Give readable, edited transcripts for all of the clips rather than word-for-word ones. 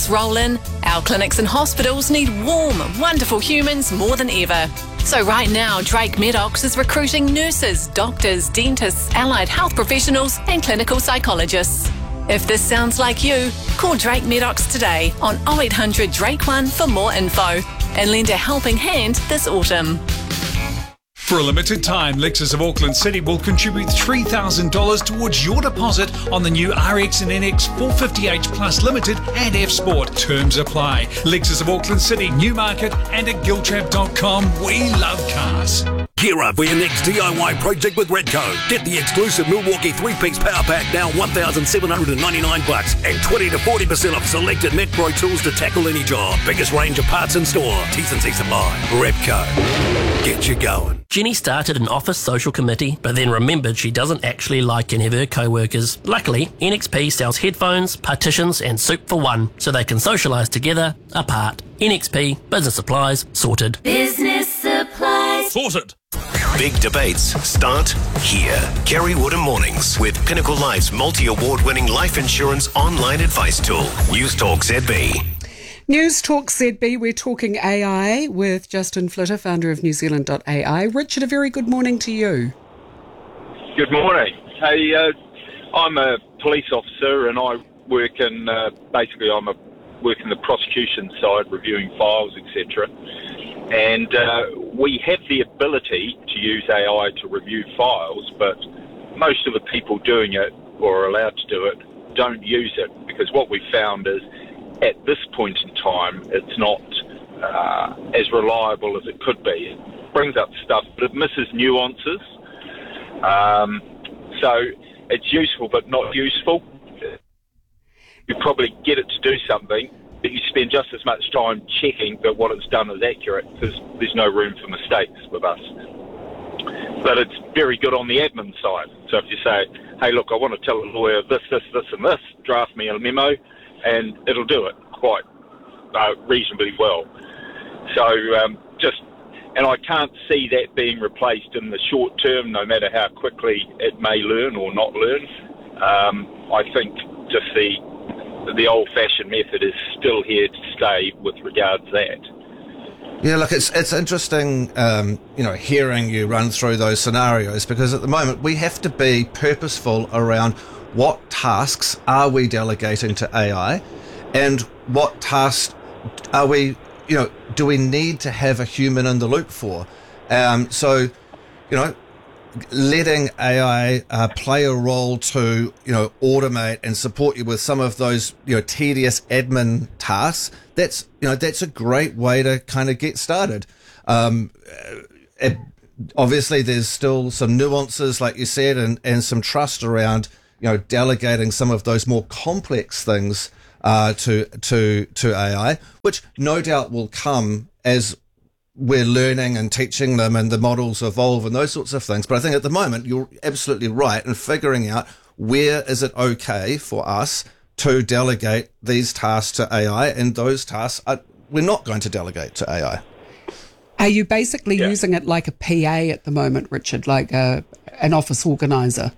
roll in, our clinics and hospitals need warm, wonderful humans more than ever. So right now, Drake Medox is recruiting nurses, doctors, dentists, allied health professionals and clinical psychologists. If this sounds like you, call Drake Medox today on 0800 Drake 1 for more info and lend a helping hand this autumn. For a limited time, Lexus of Auckland City will contribute $3,000 towards your deposit on the new RX and NX 450h Plus Limited and F Sport. Terms apply. Lexus of Auckland City, Newmarket and at giltrap.com. We love cars. Gear up for your next DIY project with Redco. Get the exclusive Milwaukee 3-piece power pack now $1,799 and 20 to 40% off selected Met Pro tools to tackle any job. Biggest range of parts in store. T&C supply. Redco. Get you going. Jenny started an office social committee, but then remembered she doesn't actually like any of her co-workers. Luckily, NXP sells headphones, partitions and soup for one, so they can socialise together, apart. NXP, business supplies, sorted. Business supplies. Sorted. Big debates start here. Kerry Woodham Mornings with Pinnacle Life's multi-award-winning life insurance online advice tool. News Talk ZB. News Talk ZB, we're talking AI with Justin Flitter, founder of NewZealand.ai. Richard, a very good morning to you. Good morning. Hey, I'm a police officer and I work in, work in the prosecution side, reviewing files, etc. And we have the ability to use AI to review files, but most of the people doing it or are allowed to do it don't use it, because what we found is at this point in time, it's not as reliable as it could be. It brings up stuff, but it misses nuances. So it's useful, but not useful. You probably get it to do something, but you spend just as much time checking that what it's done is accurate, because there's no room for mistakes with us. But it's very good on the admin side. So if you say, hey, look, I want to tell a lawyer this, and this, draft me a memo, and it'll do it quite reasonably well. So and I can't see that being replaced in the short term, no matter how quickly it may learn or not learn. I think just the old-fashioned method is still here to stay with regard to that. Yeah, look, it's interesting, hearing you run through those scenarios, because at the moment we have to be purposeful around what tasks are we delegating to AI, and what tasks are we, do we need to have a human in the loop for? Letting AI play a role to, automate and support you with some of those, tedious admin tasks. That's a great way to kind of get started. Obviously, there's still some nuances, like you said, and some trust around, delegating some of those more complex things to AI, which no doubt will come as we're learning and teaching them and the models evolve and those sorts of things. But I think at the moment, you're absolutely right in figuring out where is it okay for us to delegate these tasks to AI, and those tasks we're not going to delegate to AI. Are you basically using it like a PA at the moment, Richard, like an office organiser?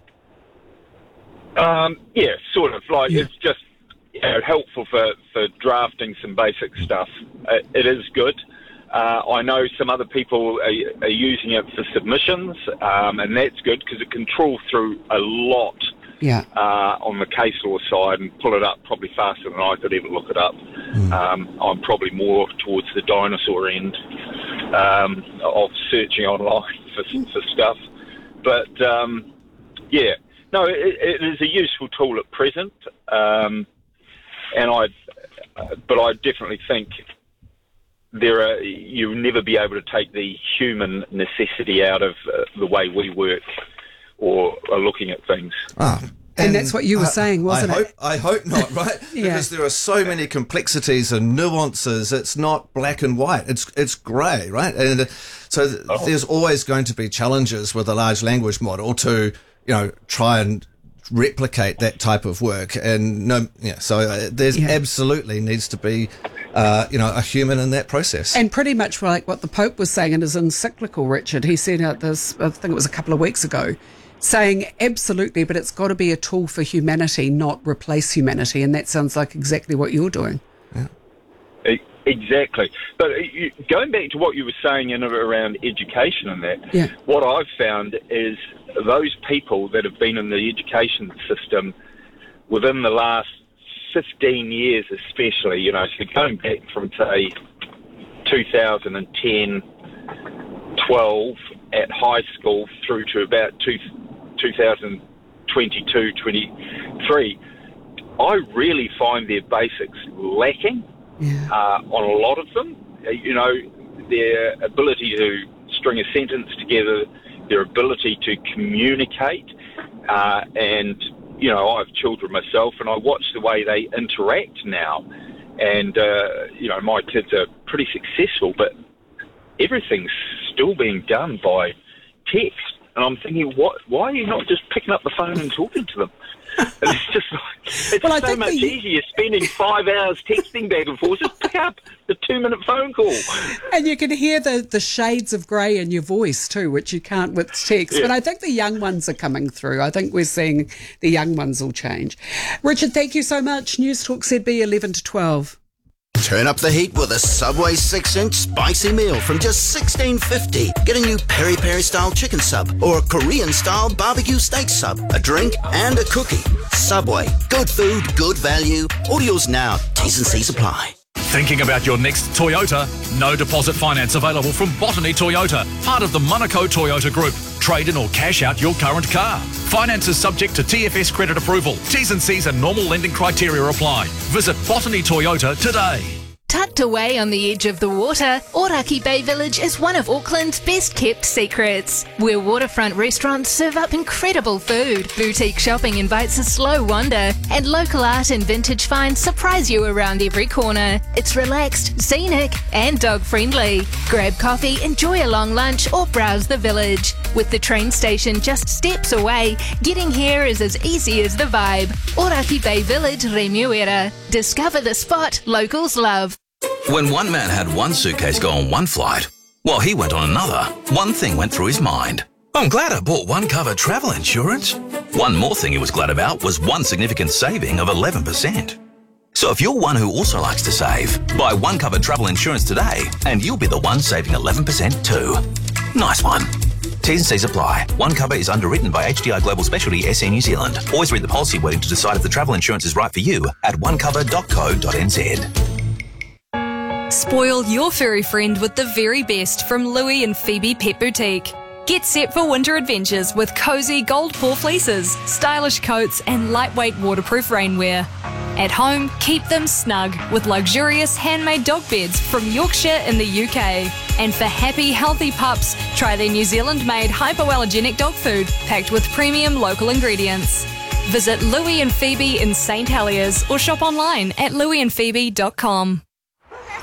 Yeah, sort of. It's just helpful for drafting some basic stuff. It is good. I know some other people are using it for submissions, and that's good because it can trawl through a lot on the case law side and pull it up probably faster than I could ever look it up. I'm probably more towards the dinosaur end of searching online for stuff. But, it is a useful tool at present, but I definitely think you'll never be able to take the human necessity out of the way we work or are looking at things. And that's what you were saying, wasn't it? I hope not, right? Because there are so many complexities and nuances. It's not black and white. It's grey, right? And so there's always going to be challenges with a large language model to, try and replicate that type of work. And there's absolutely needs to be a human in that process. And pretty much like what the Pope was saying in his encyclical, Richard, he sent out this, I think it was a couple of weeks ago, saying absolutely, but it's got to be a tool for humanity, not replace humanity. And that sounds like exactly what you're doing. Exactly. But going back to what you were saying around education and that, what I've found is those people that have been in the education system within the last 15 years especially, so going back from, say, 2010, 12 at high school through to about 2022, 23, I really find their basics lacking on a lot of them. Their ability to string a sentence together, their ability to communicate, and, I have children myself, and I watch the way they interact now. And, my kids are pretty successful, but everything's still being done by text. And I'm thinking, why are you not just picking up the phone and talking to them? It's just so much easier spending 5 hours texting back and forth. Just pick up the 2-minute phone call. And you can hear the shades of grey in your voice too, which you can't with text. But I think the young ones are coming through. I think we're seeing the young ones will change. Richard, thank you so much. News Talk ZB 11 to 12. Turn up the heat with a Subway 6-inch spicy meal from just $16.50. Get a new peri-peri style chicken sub or a Korean style barbecue steak sub, a drink and a cookie. Subway. Good food, good value. Orders now. T's and C's apply. Thinking about your next Toyota? No deposit finance available from Botany Toyota, part of the Monaco Toyota Group. Trade in or cash out your current car. Finance is subject to TFS credit approval. T's and C's and normal lending criteria apply. Visit Botany Toyota today. Tucked away on the edge of the water, Oraki Bay Village is one of Auckland's best-kept secrets, where waterfront restaurants serve up incredible food, boutique shopping invites a slow wander, and local art and vintage finds surprise you around every corner. It's relaxed, scenic, and dog-friendly. Grab coffee, enjoy a long lunch, or browse the village. With the train station just steps away, getting here is as easy as the vibe. Oraki Bay Village, Remuera. Discover the spot locals love. When one man had one suitcase go on one flight, while he went on another, one thing went through his mind. I'm glad I bought One Cover travel insurance. One more thing he was glad about was one significant saving of 11%. So if you're one who also likes to save, buy One Cover travel insurance today and you'll be the one saving 11% too. Nice one. T's and C's apply. One Cover is underwritten by HDI Global Specialty SE New Zealand. Always read the policy wording to decide if the travel insurance is right for you at onecover.co.nz. Spoil your furry friend with the very best from Louie and Phoebe Pet Boutique. Get set for winter adventures with cosy gold paw fleeces, stylish coats and lightweight waterproof rainwear. At home, keep them snug with luxurious handmade dog beds from Yorkshire in the UK. And for happy, healthy pups, try their New Zealand-made hypoallergenic dog food packed with premium local ingredients. Visit Louie and Phoebe in St Heliers or shop online at louieandphoebe.com.